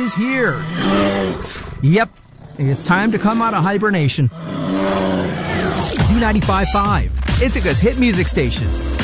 is here. Yep, it's time to come out of hibernation. Z95.5, Ithaca's hit music station.